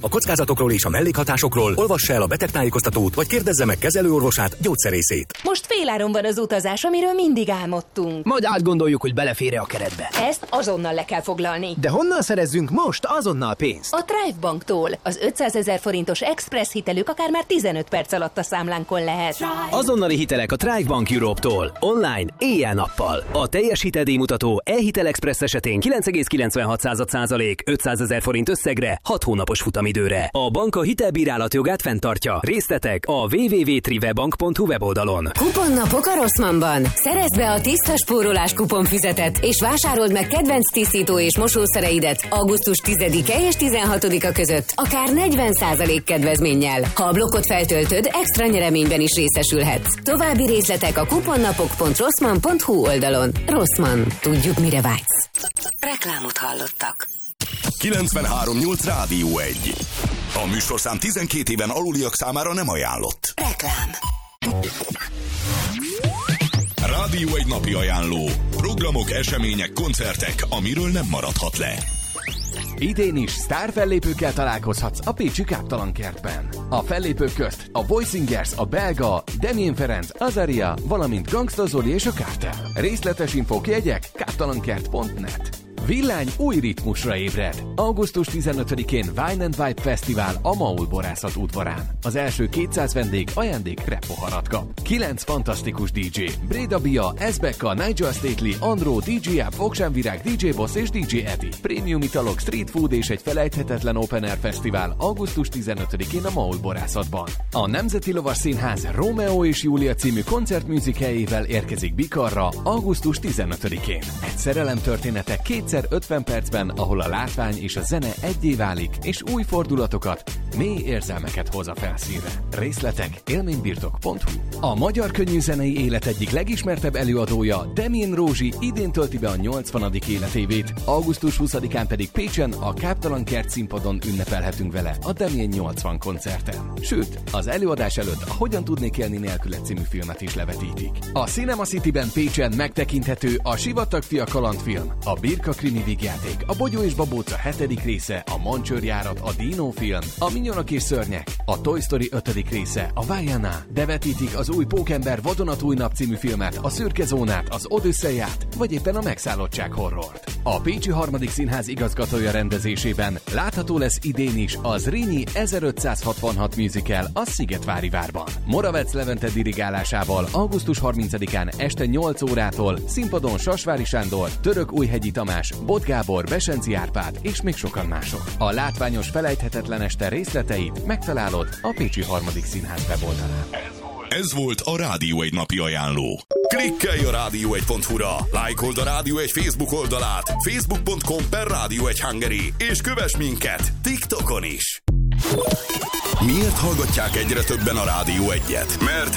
A kockázatokról és a mellékhatásokról olvassa el a betegtájékoztatót, vagy kérdezze meg kezelőorvosát, gyógyszerészét. Most féláron van az utazás, amiről mindig álmodtunk. Majd átgondoljuk, hogy belefér-e a keretbe. Ezt azonnal le kell foglalni. De honnan szerezzünk most azonnal pénzt? A Thrive Banktól. Az 500 000 forintos express hitelük akár már 15 perc alatt a számlánkon lehet. Azonnali hitelek a Thrive Bank Europe-tól. Online, éjjel-nappal. A teljes hiteldíjmutató e-hitel express esetén 9,96%, 500 000 forint összegre, 6 hónapos futamidőre. A bank a hitelbírálat jogát fenntartja. Részletek a www.trivebank.hu weboldalon. Kuponnapok a Rossmannban. Szerezd be a tiszta spórolás kuponfüzetet, és vásárold meg kedvenc tisztító és mosószereidet augusztus 10-e és 16-a között, akár 40% kedvezménnyel. Ha a blokkot feltöltöd, extra nyereményben is részesülhetsz. További részletek a kuponnapok.rossmann.hu oldalon. Rossmann. Tudjuk, mire vágysz. Reklámot hallottak. 93.8 Rádió 1. A műsorszám 12 éven aluliak számára nem ajánlott. Reklám. Rádió 1 napi ajánló. Programok, események, koncertek, amiről nem maradhat le. Idén is sztárfellépőkkel találkozhatsz a pécsi Káptalankertben. A fellépők közt a Voicingers, a belga, Damien Ferenc, Azaria, valamint Gangsta Zoli és a Cartel. Részletes infók, jegyek káptalankert.net. Villány új ritmusra ébred. Augusztus 15-én Wine and Vibe Fesztivál a Maul Borászat udvarán. Az első 200 vendég ajándék crepe-poharat kap. 9 fantasztikus DJ. Breda Bia, Ezbekka, Nigel Stately, Andró, DJ Up, Fogsámvirág, DJ Boss és DJ Eddie. Prémium italok, street food és egy felejthetetlen open air fesztivál augusztus 15-én a Maul Borászatban. A Nemzeti Lovas Színház Rómeó és Júlia című koncertműzikeljével érkezik Bikarra augusztus 15-én. Egy szerelem története 50 percben, ahol a látvány és a zene egyé válik, és új fordulatokat, mély érzelmeket hoz a felszínre. Részletek élménybirtok.hu. A magyar könnyűzenei élet egyik legismertebb előadója, Demjén Rózsi idén tölti be a 80. életévét, augusztus 20-án pedig Pécsen a Káptalankert színpadon ünnepelhetünk vele a Demjén 80 koncerten. Sőt, az előadás előtt a Hogyan tudnék élni nélküle című filmet is levetítik. A Cinema Cityben Pécsen megtekinthető a Sivatagfia kalandfilm, a Birka krimi vígjáték, a Bogyó és Babóca 7. része, a Mancsőrjárat, a Dino film, a Minyonok és Szörnyek, a Toy Story 5. része, a Vajana, de vetítik az új Pókember Vadonatúj nap című filmet, a Szürke zónát, az Odüsszeiát, vagy éppen a Megszállottság horrort. A Pécsi Harmadik Színház igazgatója rendezésében látható lesz idén is a Zrínyi 1566 musical a Szigetvári várban. Moravec Levente dirigálásával augusztus 30-án este 8 órától színpadon Sasvári Sándor, Törökújhegyi Tamás, Bot Gábor, Besenci Árpád és még sokan mások. A látványos felejthetetlen este részleteit megtalálod a Pécsi Harmadik Színház weboldalán. Ez volt a Rádió 1 napi ajánló. Klikkelj a rádió1.hu-ra, lájkold a Rádió 1 Facebook oldalát, facebook.com/Rádió1 és kövess minket TikTokon is. Miért hallgatják egyre többen a Rádió 1-et? Mert